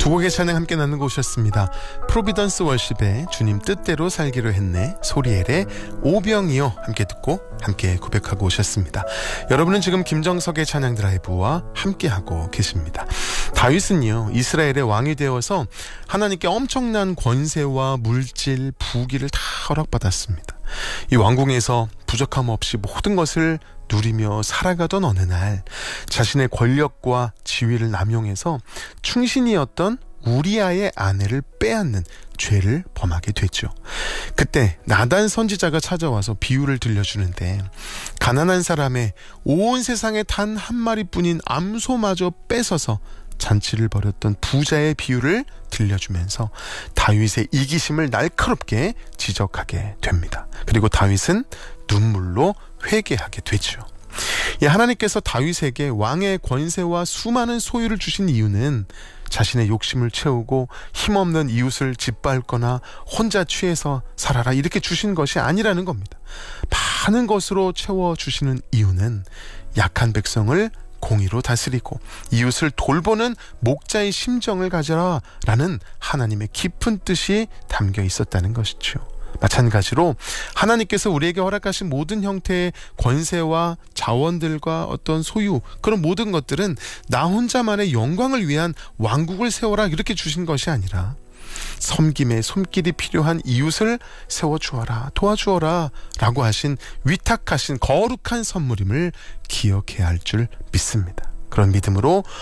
주곡의 찬양 함께 나누고 오셨습니다. 프로비던스 월십의 주님 뜻대로 살기로 했네, 소리엘의 오병이요 함께 듣고 함께 고백하고 오셨습니다. 여러분은 지금 김정석의 찬양 드라이브와 함께하고 계십니다. 다윗은요, 이스라엘의 왕이 되어서 하나님께 엄청난 권세와 물질, 부귀를 다 허락받았습니다. 이 왕궁에서 부족함 없이 모든 것을 누리며 살아가던 어느 날 자신의 권력과 지위를 남용해서 충신이었던 우리아의 아내를 빼앗는 죄를 범하게 됐죠. 그때 나단 선지자가 찾아와서 비유를 들려주는데, 가난한 사람의 온 세상에 단 한 마리뿐인 암소마저 뺏어서 잔치를 벌였던 부자의 비유를 들려주면서 다윗의 이기심을 날카롭게 지적하게 됩니다. 그리고 다윗은 눈물로 회개하게 되죠. 하나님께서 다윗에게 왕의 권세와 수많은 소유를 주신 이유는 자신의 욕심을 채우고 힘없는 이웃을 짓밟거나 혼자 취해서 살아라 이렇게 주신 것이 아니라는 겁니다. 많은 것으로 채워주시는 이유는 약한 백성을 공의로 다스리고 이웃을 돌보는 목자의 심정을 가져라 라는 하나님의 깊은 뜻이 담겨 있었다는 것이죠. 마찬가지로 하나님께서 우리에게 허락하신 모든 형태의 권세와 자원들과 어떤 소유, 그런 모든 것들은 나 혼자만의 영광을 위한 왕국을 세워라 이렇게 주신 것이 아니라 섬김의 손길이 필요한 이웃을 세워주어라, 도와주어라 라고 하신 위탁하신 거룩한 선물임을 기억해야 할 줄 믿습니다. 그런 믿음으로